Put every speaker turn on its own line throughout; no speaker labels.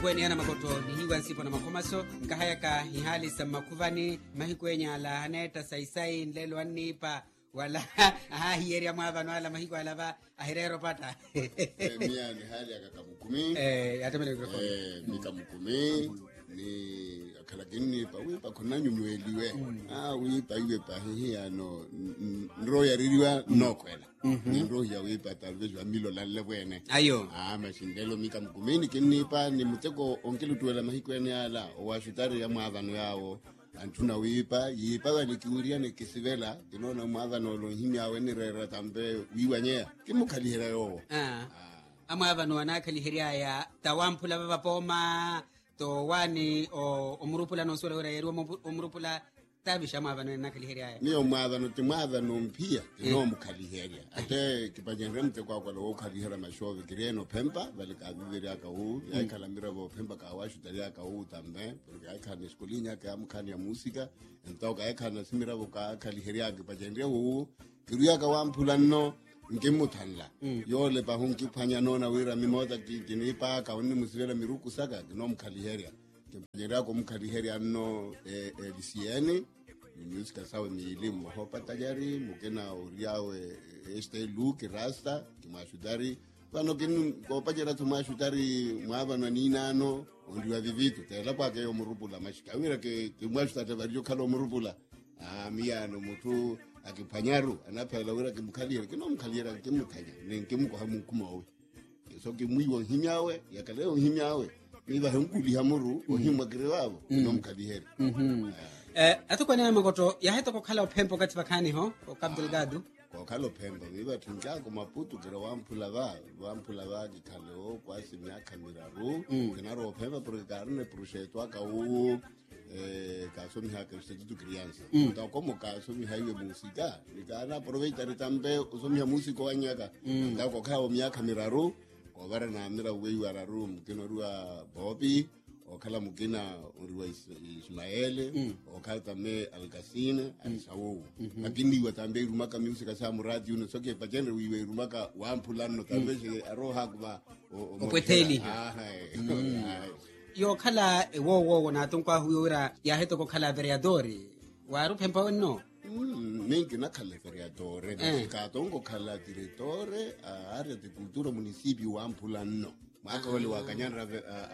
kweni yana makoto nihiwa nsipo na makomaso nkahaya ka hihali sa makuvani mahikwenya ala haneta saisai nlelo anipa wala aha hiyeria mwavano ala mahiko alava ahirero pata
mia ni hali akakamukumi
atamele mikrofoni
mikamukumi ni akalagini pa wipa kona nyumweliwe wipa iwe pa hihi ano nro ya ririwa nokwela nro ya wipa talvez wa milo la lewene
ayo
mashindelo mikamukumi kinni pa ni muteko onkelu tuwela mahikwene ala owashutari ya mwavano yawo antuna wipa yipa walikiuria ne kisivela kinona mwavano lo himya weni rera tambe wiwanyea kimukalihera yo
amwavano wanakalihiria ya tawampula vavapoma to wani omurupula no sura yeri omurupula tabisha mwavano nakalihiria
niyo mwavano timwavano mpia no mukalihiria ate kipajenre mte kwa lo kalihera mashove kireno pempa valikavivira ka hu yakalamira vo pempa ka washu taria ka hu tambe porque yakana skolinya ka amkani ya musika ntoka yakana simira vo ka kalihiria kipajenre hu kiruya ka wampula no ngimuthanla yole ba honki phanya nona wira mimota kinipa ka onni musivela miruku saka no mkhaliheria kempanyera ko mkhaliheria no lisieni musica sawe milimu hopa tajari mukena uriawe este look rasta kimashudari bano kin ko pajera tumashudari mwaba no ninano ondiwa vivitu tela kwa ke omurupula mashika wira ke kimashudari vario kalo omurupula miyano mutu akipanyaru anaphela wira kimkhaliera kinomkhaliera kimuthanya nenkimuko hamukumawe so kimwiwo himyawe yakaleo himyawe niba henkuli hamuru ohimwa kirewabo kinomkhaliera
atukwana makoto yaheta kokhala ophempo kati bakhani ho o Cabo Delgado
kokhala ophempo niba thunjako maputu kira wampula ba kikhalo kwasi myakha miraru kinaro ophempo porque karne projeto akawu caso mi haka instituto criança então como caso mi haiwe música nikana aproveitar tambe usomi ya músico anyaka então kokhawo myaka miraru kobara na mira wewe araru mkino ruwa Bobby okhala mukina uriwa Ismael okhala tambe Alcacine alisawo lakini watambe rumaka music sa mu radio no soke pajende wiwe rumaka wampulano tambe aroha kwa
opweteli yo khala wo na tonkwa huyura ya heto ko khala vereadori waru pempa no
mingi na khala vereadore ka tongo khala direttore area di cultura municipio wa Ampulano maka wale wakanyana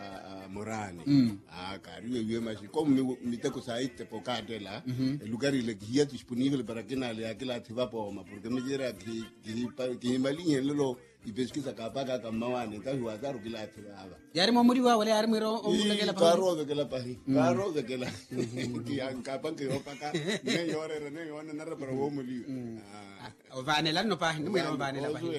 Morani kariwe yue mashi como miteko saite pokadela el lugar ile guía disponible para que na le aquela activa poma porque me dira que malinye lelo ibeskisa kapaga kamawane kahiwazaro kila ativa
yari momuri wa wale yari miro omulekela
pa karo vekela pahi karo vekela ki ankapa ke opaka ne yore ne yone na repara wo muli
vanela no pahi no miro vanela pahi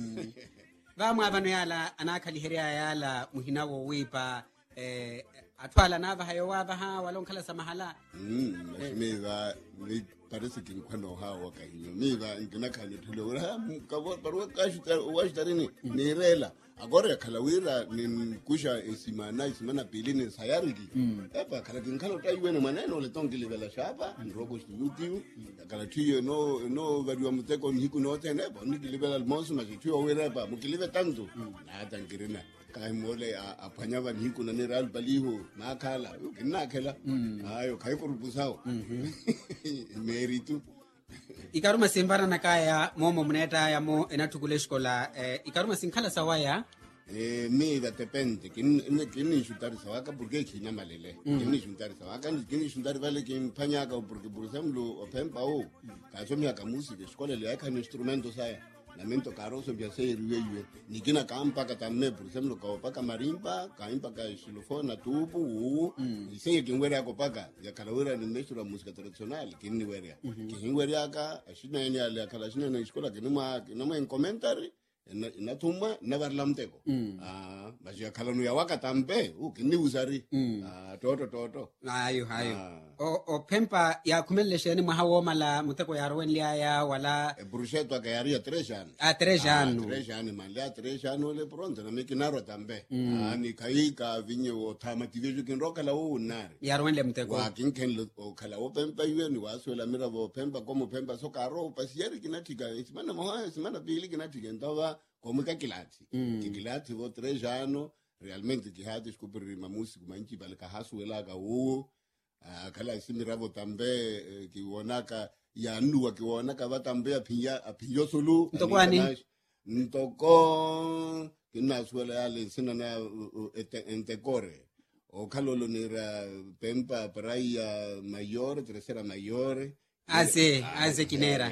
vamwe avano yala anakaliheria yala muhinawo wipa atwala nava hayo wavaha walonkhala samahala
mashimeva ni parece que cuando hawa kahinyo miva nginakhanye thule ura kabo parwa kashuta washtarini ni rela agora kalawira ni kusha isimana pilini sayariki epa kala kinkalo taiwene maneno le tongile vela shapa nrogo studio kala tiyo no variwa muteko niku no tenepo nikilivela almoso mashiyo wera pa mukilive tanto na tangirina kai mole apanyava niku na neral baliho nakhala kinakhala ayo kai kurubusao meritu
ikaruma simbara nakaya momo mneta ya mo enatukule skola ikaruma sinkhala sawaya
me da depende kin shutari sawaka porque kinya malele kin shutari sawaka kin shutari vale kin panyaka porque por ejemplo opempa kaso mi aka música escola le aka instrumento saya lamento caro so bia sei riwe nikina kampa katamme por ejemplo ka opaka marimba kaimpa ka xilofona tubu sei kin wera ko paka ya kalawira ni mesura música tradicional kin ni wera kin wera ka ashina ni ale kala shina na escola kinoma en commentary inatumba neverlamteko basi yakhalanu ya wakatambe ukini usari toto
ayo o pempa ya kumelesheni mwahawo mala muteko ya rowenlia ya wala
bruscheto akayaria 3 anos
3 anos
3 anos manlia 3 anos le pronto na mekinaro tambe ni kaika vinyo otamativejo kinroka la unare
ya rowenle muteko
wa kinken o kala o pempa yweni waswela mira vo pempa como pempa sokaro pasieri kinatika simana moha simana pili kinatika ndava como que kilati vo 3 anos realmente que ha descobrir ma música manchi bale ka hasuela ka u kala simiravo tambe ki wonaka ya nua ki wonaka va tambe apinyo sulu ntoko kinasuela yale sinana entekore o kalolo nira Pempa praia mayor tercera mayor
hace quinera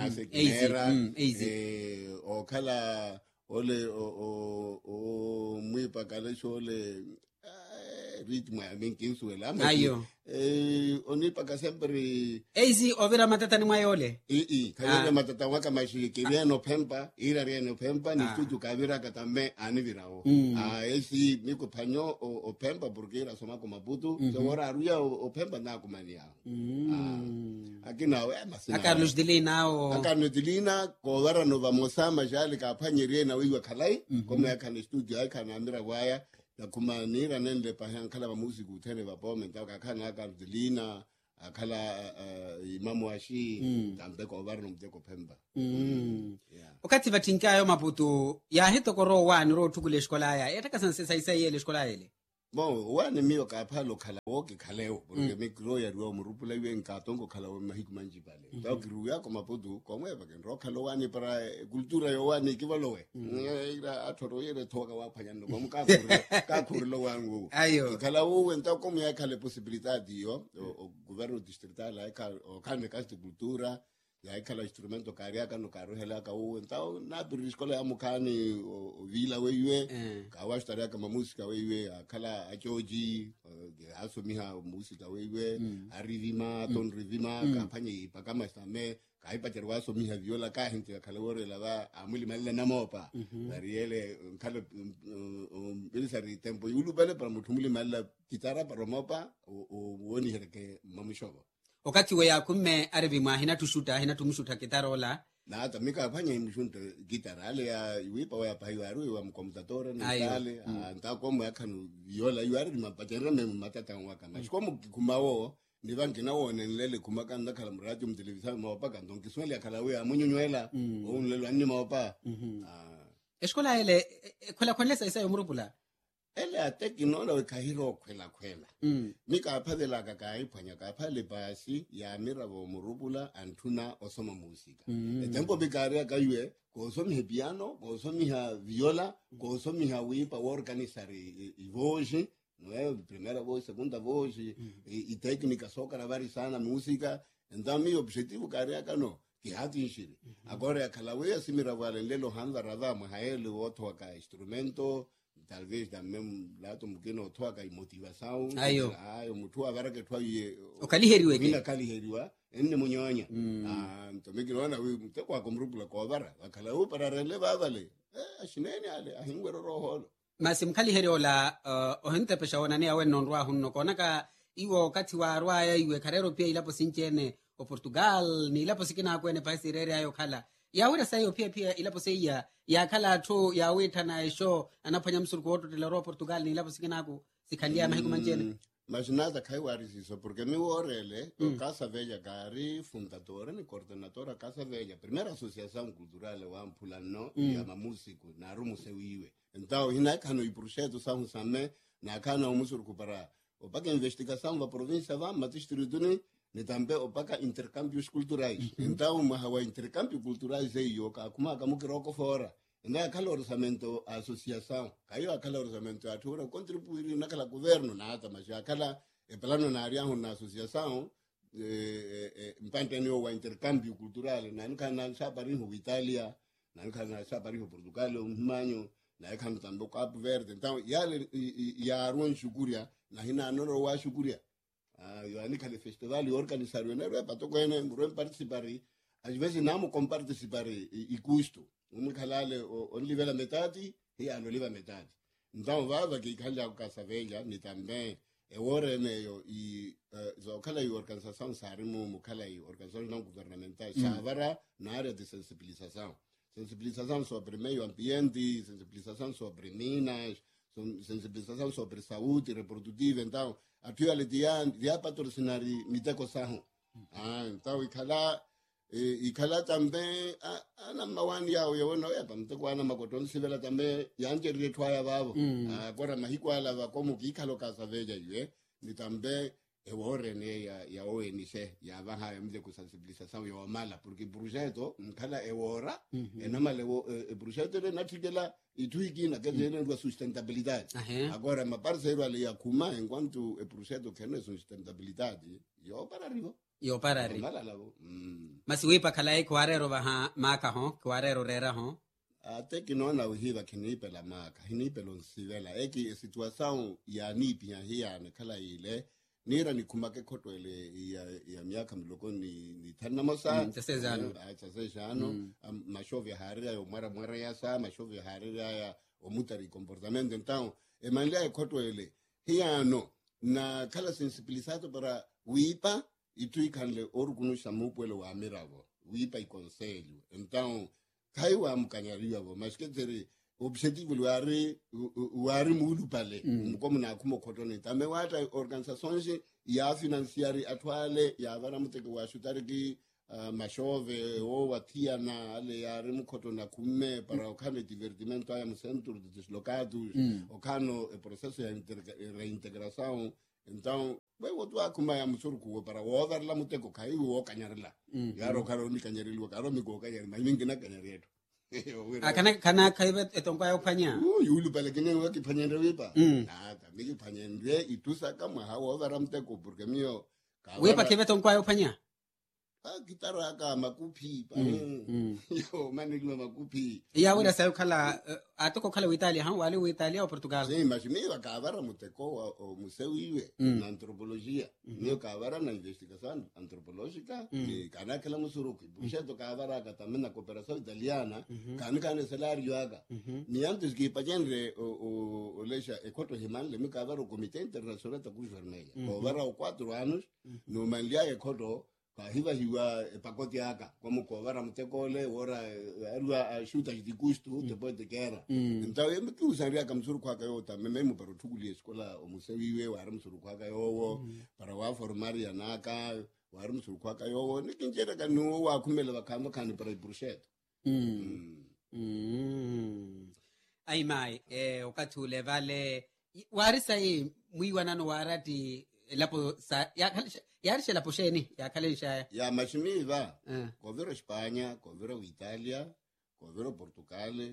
o kala ole o muy pakale ole ritmo aminkinsuela
ayo
oni paka sempre
easy overa matata ni mwayole
kayole matata waka mashi kiriano Pempa irariano Pempa ni studio kavira katame anivirao esi miko panyo o Pempa porque era soma ko Maputo so ora aruya o Pempa na ko mania akina we masina
Carlos
Dilina ko wara no vamos a majali ka panyerie na wiwa kalai como yakana studio yakana amira waya la kumanira nende pahan kala ba music utene ba bome ntaka kana Carolina akala imamu ashi tambe ko barno mteko Pemba
wakati vatinkayo Maputo ya hito koro wani ro tukule shkola ya yataka sanse sai yele shkola yele
bon wani miyo ka palo kala woke kaleo porque me kro ya ro murupula yen ka tongo kala wo mahiku manji pale ta kiru ya ko Maputo ko mwe ba ro kala wani para cultura yo wani kivalowe ira atoro yere toka wa panyando ko ka kurlo wangu kala wo enta ko me kala posibilidade yo o governo distrital ka o kalme ka cultura ya kala instrumento karia no carro hela ka o então na escola amukani o vila wewe ka wa staria kama música wewe kala ajoji asomiha música wewe arrivima ton rivima kampanye pakama stame ka ipaterwa asomiha viola ka gente kala wore la va amuli mali na mopa dariele kala bilisari tempo yulu bale para mutumuli mali gitara para mopa o woni herke mamushogo
wakati we yakume arivima hina tumushuta kitarola
na hata mika afanya imshunta gitara ale ya iwipa wa pahiwaru wa mkomutatora na tale anta komo yakanu viola yuari mapatera me matata waka mashikomo kumbawo nivangi na wone nlele kumaka ndakala mradio mtelevisa mawapaka ndonki swali akala we amunyonywela o nlelo anni mawapa
eskola ele kola kwanlesa isa yomrupula
ele ateki nona we kahiro kwela mika aphadela ka iphanya ka phale basi ya mirabo murubula antuna osoma musika tempo bikaria ka yue ko somi piano ko somi ha viola ko somi ha wipa organizare voce no primera voz segunda voz e técnica soca na vari sana música então meu objetivo karia no que hati shiri agora kalawe asimira lelo handa radha mahaele otho ka instrumento talvez da mesmo lado mukino toka motivação
ayo
mutu agara ke twaye
okaliheriwe
mina kaliheriwa enne munyonya ntomikirona we mtekwa komrubula ko bara akala u para releva vale ashinene ale ahingwero roholo
masi mkaliheriola ohente pesha onani awe nonrwa hunno konaka iwo kati wa rwaya iwe karero pia ilapo sinchene o Portugal ni ilapo sikina kwene paisi rere ayo kala yawira sayo pia ilapo seya ya kala to yawita na esho anapanya msurko woto telero Portugal ni ilapo sikina ku sikalia mahiku manjene
mas nada kaiwari isso porque mi orele Casa Velha gari fundadora ni coordenadora Casa Velha primeira associação cultural wa Ampulano ya músico na rumo sewiwe então hina kano i projeto são same na kana umusurko para o paga investigação da província va matistrudune ne também o paga intercâmbios culturais então uma hawa intercâmbio culturais aí o kuma kamukiroko fora nda kala orçamento associação caiu aquela orçamento atura contribuir naquela governo nada mas aquela plano na área na associação mpantene o intercâmbio cultural na kana sabari ho Itália na kana sabari ho Portugal manho na kana também Cabo Verde então ya ruan shukuria na hina noro wa shukuria yani kale festival organizaram né para to kwene ngro participar às vezes não com participar e custo umkhalale onlivela metade e anoliva metade então vava que khala ku Casa Velha ni também ore meyo e zo khala e organização sarimo mukhala e organização não governamental savara na área de sensibilização sobre meio ambiente, sensibilização sobre minas, sensibilização sobre saúde reprodutiva então atualmente já patrocinar miteko saho então e khala ikhala tambe ana mawani yao yona yapa mtekwana makoton sivela tambe yanje retwaya babo akora mahikwala bakomu kikhalo kasaveja yue ni tambe ewore ne ya oenise ya baha mze kusensibilização yo mala porque projeto mkhala ewora enamale projeto le natigela ituigina que tiene uma sustentabilidade agora ma parceiro ali yakuma enquanto projeto que não sustentabilidade yo para arriba
masiwipa khalai kwarero baha maka ho kwarero rera ho
até que não na uhiva kinipe la maka hinipe lo sivela eki situação ya nipi ya hiya ne khala ile nira ni kumake khoto ele ya miaka mloko ni thana masa tsesezano mashovi harira yo mara ya sa mashovi harira ya omutari comportamento então emalia khoto ele hiano na kala sensibilizado para wipa ituikanle orgunu shamupuelo wa miravo wipa I conselho então kaiwa mkanyariwa bo mas que tere objetivo wari mudu pale como na como kotone também wata organizações ya financiari atwale ya vara muteke wa shutariki mashove o watia na ale ya remukoto na kume para okane divertimento aya mu centro de deslocados okano processo de reintegração então vai outro akuma ya musurku para over la muteko kai wo kanyarela yaro karo ni kanyarilwa karo miko kanyari maingi na kanyareto
kana kaibe etonka yophanya
yulu pale kene waki phanyende wipa nada miki phanyende itusa kama hawo over mteko porque mio
wipa kebe tonka yophanya
gitara ka makupi yo manilwa makupi
ya wera sayo khala atoko khala Italia han wale Italia o Portugal
sim mas me acabara muteko o museu iwe na antropologia me acabara na investigação antropológica e kana kala musuruki busheto acabara ka também na cooperação italiana kana salário aga ni antes que pagenre o leja equato himan le me acabara o comitê internacional da Cruz Vermelha o bara o 4 anos no manlia equato hiva pacote aka como cobrar mtekole ora arua shuta de custo depois de guerra então eu me que usaria como suru kwa kayo também mesmo para tukuli escola o museu iwe wa arum suru kwa kayo para wa formar ya naka wa arum suru kwa kayo ni kinjera kanu wa kumela bakamba kani para bruxet
ai mai wakati ule vale warisa hii mwiwana no warati lapo sa yarisha lapo sheni ya kaleisha
ya mashimiva govero Espanha govero Italia govero Portugal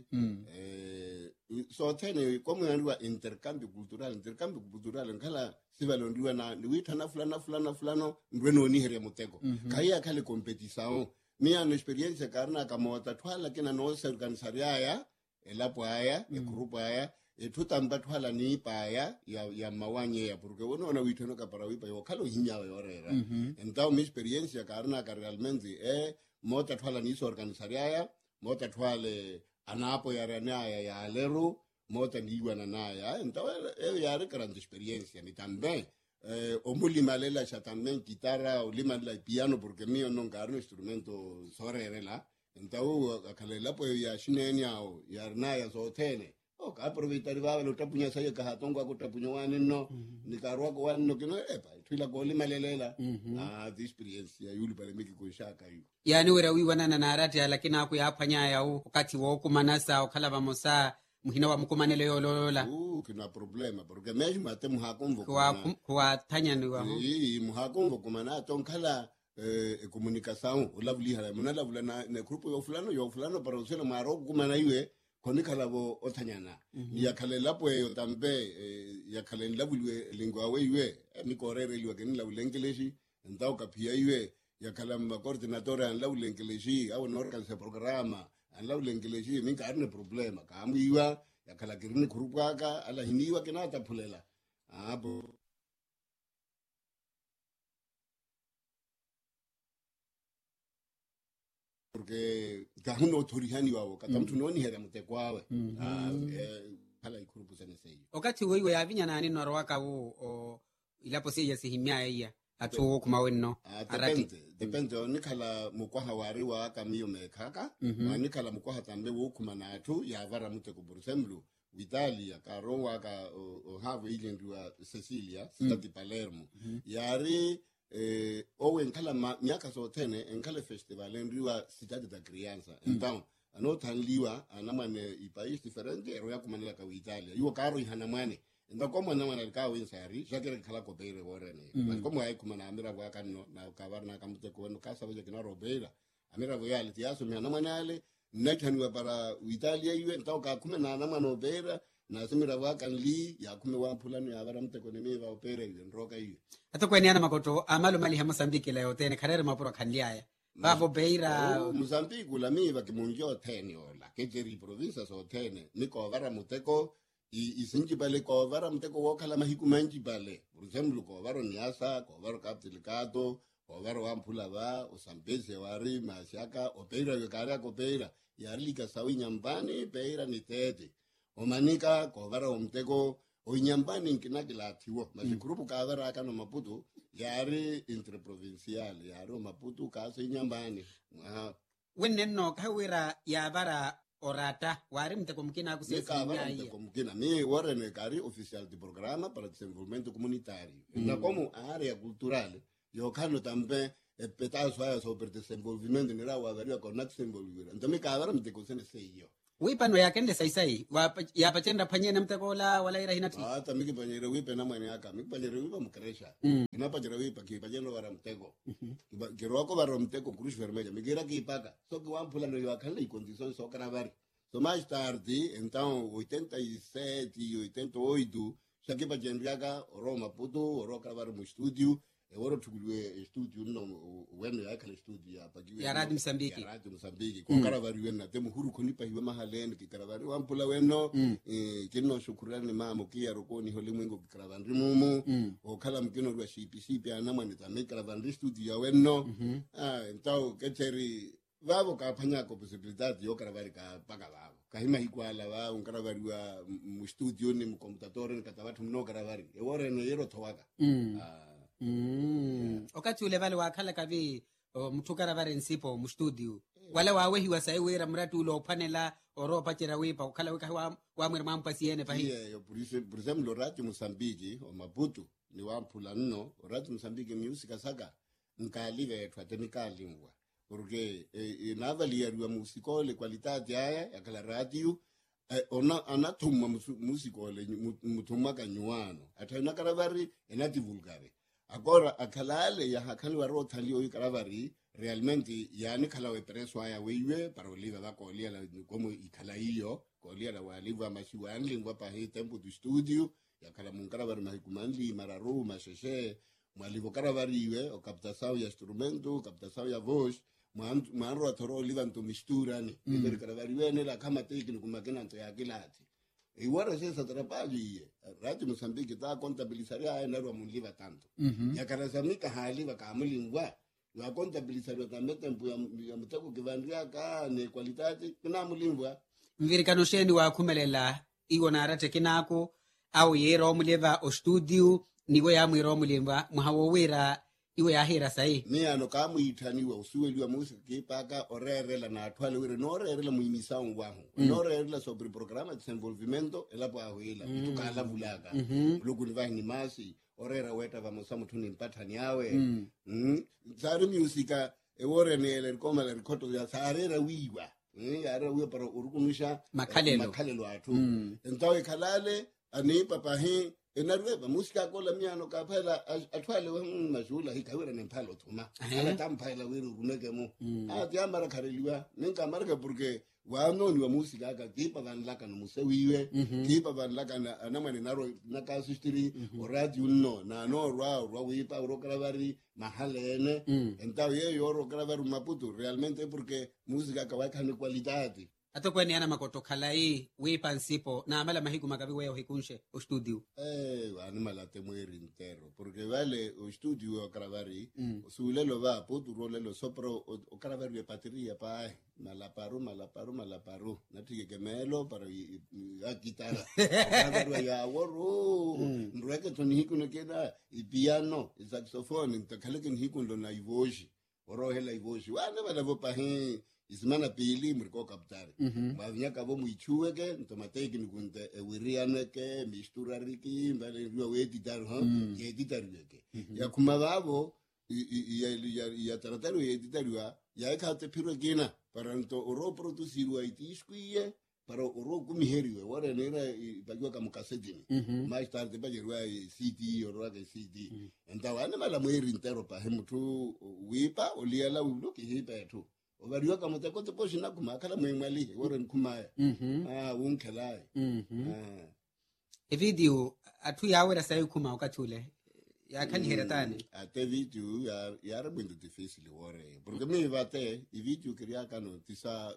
so tene como yandiwa intercambio cultural ngala sivalondiwa na niwithana fulano ndweno ni here muteko kaya kale competição minha experiência karna kama watatwala kina no se organizaria elapo aya grupo aya tutamba twala ni paya ya mawanye ya porque uno withono ka para wipa yo khalo hinyawe yorera então minha experiência karna ka realmente mota twala ni so organizaria mota twale anapo ya rana ya lero mota niwana naya então ya grande experiência ni também omulimalela cha também guitarra o limalela piano porque mio non carno instrumento sorerela então akalela po ya shinenya ya rana so tene aproveitar vava lo tapunya sayo ka hatongo akutapunya wani no nikarwa ko wani no kino twila ko limalela the experience ya yuli pale miki ko shaka hiyo
yani wera wiwana na narati lakini aku yaphanya ya wakati wo kumanasa okhala bamosa muhina wa mukumanele yolola
kina problema porque mesmo até muhakomvo
kwa thanya ni wa
muhakomvo kumana tonkhala comunicação ulavuli hala munalavula na grupo yo fulano para usela maro kumana iwe konikala bo othanyana ya khalela poyo tambe ya khalela bulwe lingwa we iwe mikorere liwa kenila ulengeleshi ndao kapia iwe ya khalamba coordinator an la ulengeleshi au norkan se programa an la ulengeleshi minka arne problema kamuiwa ya khala kirini kurupaka ala hiniwa kenata phulela abo porque kahuno thorihani wao katamthunoni hera mutekwawe khala ikhurupu sana seyo
wakati wewe yavinya nani noro waka wo ilapo seya sihimya ya atu kumawenno
depende nikhala mukwaha wari wa kamiyo mekhaka nikhala mukwaha tambe wo khumana atu yavara muteko bursemblu Italia karonwa ka have ile ndwa Cecilia stati Palermo yari o enkhala miaka so tene enkhala festival enriwa cidade da criança então anothanliwa anamane ipaís diferente ero yakumanela ka Italia yo karo ihana mane nda como na mana ka winsari jakere khala ko beire worene mas como ay kumana amira bwa kanno na kavarna kamute ko no kasa boje kina robeira amira bwa ali tiaso mi anamanale nakhanwa para Italia iwe nta ka kumena na mano beira na simira bwa kanli ya kume wa phulano ya bara mte ko ne me ba opera iwe nroka iwe
atokweni ana makoto amalo mali ha Mozambique leo tene kharere mapuro khanliaya babo beira
Mozambique la mi va que munjo tene ola que jeri provincia so tene ni ko bara muteko isinji bale ko bara mteko wokhala mahiku manji bale por ejemplo ko baro niasa ko baro kaptilikato ko baro amphula ba usambeze wari mashaka opeira yokara ko peira yarlika sawi nyambani peira ni tete omanika ko baro mteko o nyambani nkinakila thiwo masikrupu ka bara kana Maputo yari interprovincial yaro Maputo ka se nyambani
wenenno kawira ya bara orata wari mteko mkina kusesinya
iya mkina mi warene kari oficial de programa para desenvolvimento comunitario na como área cultural yo kano tambe petazo aya sobre desenvolvimento nira wavaria con desenvolvimento então mi kabara mteko sene seyo
wipano yakende saisai ya pachenda phanyena mteko la wala ira hinati
hata miki panyere wipe na mwana yaka miki panyere wipe mukresha ina panyere wipe ki panyere wara mteko kiroko wara mteko cruz vermelha migira ki paka so que wampula no yakala e condições só cravar so mais tarde então 87 e 88 chaki panyere yaka Roma Maputo oro cravar mu estúdio oro tukulwe estúdio no wenu yakala estúdio ya pagiwe
ya Radio Mozambique
ko cravar wena temu huru koni pa hiwe mahalen ki cravar wampula weno kino shukurani mama kia rokoni holimwengo ki cravar mumu o kala mkino rwa CPC ana mani tameka cravar studio ya weno então keteri vavo ka phanya ko possibilidade yo cravar ka paka vavo kahima hikwala va un cravar wa mu studio ni mu computador ni katawatu no cravar ewore ne yero thowaka
okati ule vale wakhala kavi mthukara vare nsipo mu studio wala wawehi wasaiwera mratu ulo panela oropa chera wipa ukhala wika wa mwere mampasi yene pahi
por exemplo Radio Mozambique o Maputo ni wampula nno Radio Mozambique music saka nkalive twatemikaliwa porque navalia rua musicole qualidade aya yakala radio ona anatuma musicole mutuma kanyuano atana karavari ena divulgare agora akalale ya hakali waro thalio ikaravari realmente yani kala we preso aya wewe para oliva va kolia la como ikala hiyo kolia la waliva mashiwa lingwa pa hii tempo du studio ya kala munkaravari mahikumanli mararu masheshe mwalivo karavari iwe o captação ya instrumento captação ya voz mwanro atoro oliva nto mistura ni iberi karavari wene la kama teki kumakena nto ya kilati iguara sesa trapaji Radio Mozambique ta contabilizaria ena ro munliva tanto ya karasamika haliva kamulingwa ya contabilizaria tambe tempo ya mutako kivandria ka ne qualidade kuna mulingwa
mvirikano sheni wa khumelela iwona arate kinako au yero muleva o studio niwe ya mwiro mulimba muhawo wira iwe ya hira sai
ni ano kamu itaniwa usuweliwa musika kipaka orerela na atwale wire no orerela muimisa wangu no orerela sobre programa de desenvolvimento elapo ahwila tukala bulaka luku ni vani masi orera weta vamos a mutuni mpatani yawe sari musika ewore nele koma le rikoto ya sarera wiwa yara wiwa para urukunisha makalelo atu entawe kalale ani papa hi enarweba musika kola miano kaphela atwale mashula hikawira nempalo thuma ala tamphaila wiru rumekemo ati amara khareliwa ninkamarka porque wanoni wa musika ka kipa vanlaka no musewiwe kipa vanlaka na namane naro nakasistiri radio no na no rwa wipa urokaravari mahalene entawe yeyo urokaravari Maputo realmente porque musika ka wakani qualidade
atokweni ana makoto khalai wipa nsipo na amala mahiku makavi weyo hikunshe o studio
animala temweri intero porque vale o studio o cravari sulelo va potu rolelo sopro o cravari de patria pa malaparu natike kemelo para a guitarra cravari ya woro nrueke toni hikuno keda i piano i saxophone ntakhale hikundo na ivoji orohela ivoji wana bala vo pa isimana pili mriko kaptari bavinyaka bo muichueke ntomateki nikunte ewirianeke misturariki mbale riwa wedi dar ye ditarweke ya kuma babo ya tratado ya editariwa ya ikate piro gina para nto oro produciwa itiskuye para oro kumiheriwe wara nera bagwa kama cassette mais tarde bajerwa CD oro ga CD entawa ne mala mweri intero pa hemutu wipa oliala uloki hipa tu obariwa kama takote poshi na kumakala mwemali wara nkumaya unkelaye
video atu yawera sayi kuma ukatule ya kalihera tani
ate video ya rabindu difícil wore porque me bate e video queria cano tisa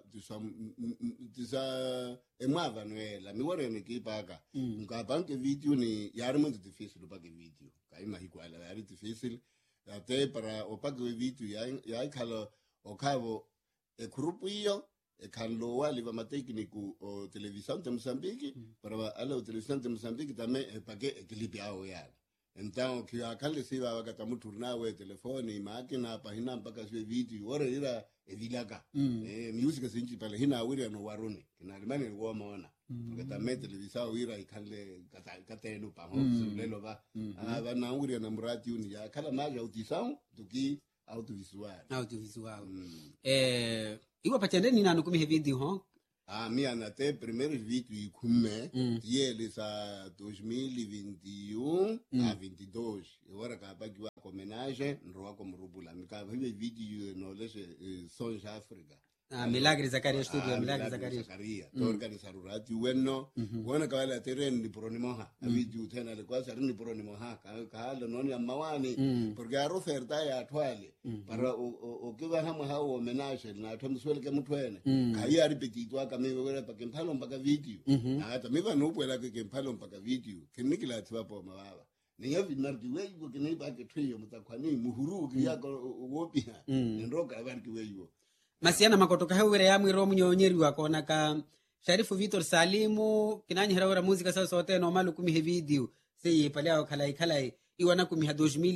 emava noela mi wore ne kipaga nka banke video ni ya rabindu difícil pa ke video kai ma igual ya difícil ate para opaga video ya kala okavo e grupo iyo e kanlo wali va matekniku o televisão de Moçambique para ala o televisão de Moçambique também e pague equilibrado ya. Então que akale siva wakatamu turnawe telefoni makina pahina mpaka siwe video ora ira evilaka music sinchi pale hina awiri no waruni kina limani wo maona wakatame televisão ira ikale katenu pa ho lelo va na awiri na murati uni ya kala maja audição tuki audiovisual iwa pachendeni nanu kumihe video ho mi anate primeiro vídeo ikume ele sa 2021 a 22 agora acaba que a homenagem nroa como rubula mi ka vídeo no lese Sonja África
Milagre Zakaria studio Milagre Zakaria
to organizar urati bueno bona kawala terren di pronimoha video tena le kwasa rini pronimoha ka lo noni amawani porque a oferta ya twale para o que va hama ha homenage na thomswele ke mutwene ka ya repetitwa ka me wele pa ke mphalo mpaka video ata me va no puela ke mphalo mpaka video ke nikila tsiba po mababa ni ya vinardi weyo ke ne ba ke thweyo mutakwani muhuru ke ya wopi ndoka ba ke weyo
masiana makotoka hewere ya mwiro mnyonyeri wakona ka Sharifu Vitor Salimu kinani herawera muzika sasa sote no malu kumihe video sei paleo khalai iwana kumiha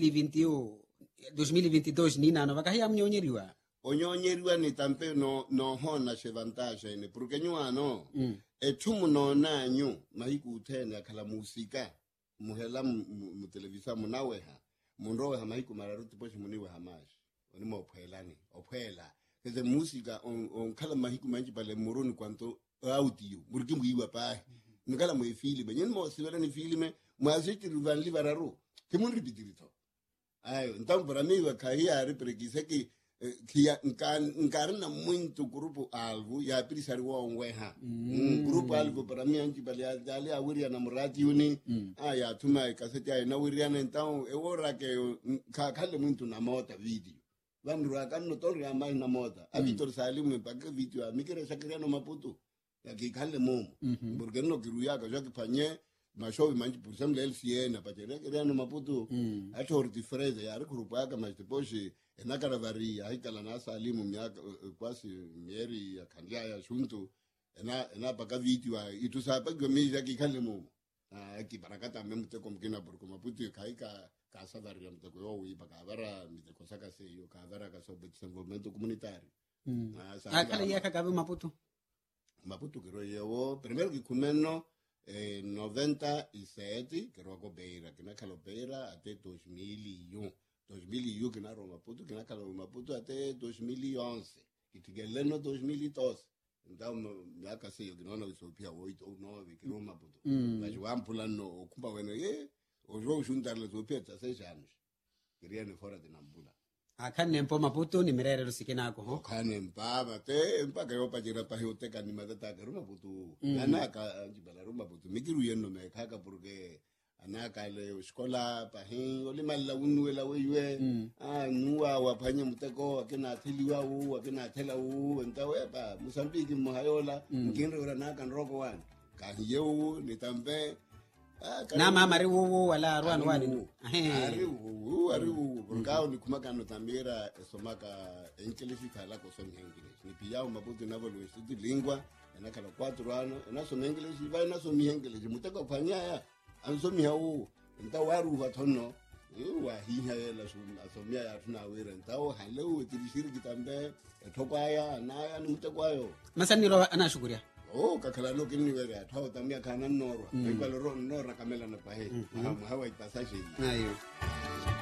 2022 nina no vakahia mnyonyeriwa
onyonyeriwa ni tampe no hona che vantage ne porque nyuano etumu no nanyu mahiku tena kala musika muhela mu televisa munaweha munrowe mahiku mararuti poshi muniwe hamash oni mo ophela keze música on kala mahiku manji pale moroni quanto audio burki muiwa pa ngala mo filme nyen mo sivela ni filme mo aziti ruvan livararu ke mun repetirito ayo então para mim va cair repregise que encarna muito grupo alvo ya prisar wo onweha grupo alvo para mim anti pale dali awiri na murati uni ya tuma kaseti ay na wiri na então e ora que kale muito na mota video vandu rakano tori amai na moda Vitor Salimu mpaka video amikere sakiriano Maputo yakikale momo porque no kiruya ka joki panye mashovi manji por exemple LCN apatera kiriano Maputo ator diferenza ya grupo aka masteposhi enakara varia haikala na Salimu miaka kwasi mieri ya kandia ya shuntu ena paka video itusapa gomi yakikale momo akibarakata memuteko mkina por Maputo kaika casa da Rio Mteko yo wi bakavara miteko saka se yo kavara ka sobe desenvolvimento comunitário
akala yaka kabe Maputo
que yo primeiro que comeno 97 que rogo beira que na calobeira até 2001 que na Maputo que na Maputo até 2011 que tigeleno 2012 então já que eu que não sou pia 8 ou 9 que no Maputo mas o ampulano ocupa bueno o jogo juntar les opeta 6 anos queria ne fora de Nampula
akane mpo Maputo ni merere rusikinako ho
kane mpaba te mpaka yo pajira pa hoteka ni madata ka Maputo anaka njibala Maputo mikiru yeno me kaka porque anaka le escola pa hin oli malla unwela wewe nuwa wapanye muteko akina thiliwa akina thela ntawe ba Mozambique mohayola nginre ora naka nroko wan ka yeu ni tambe
na mama riwu wala arwan wani
ariwu ngao ni kumakano tambira somaka English kala ko som English ni pia Maputo na volo studi lingua na kala 4 ano na som English vai na som English mutaka fanya ya ansomi hawo ntawaru bathono wa hiha la asomia ya tuna wera ntawo halo tilishiri kitambe thokaya na ni mutakwayo
masaniro anashukuria
kakala lo kini wera thawo tamia kana norwa kwalo ro norra kamela na pahe hawa ipasashe
ayo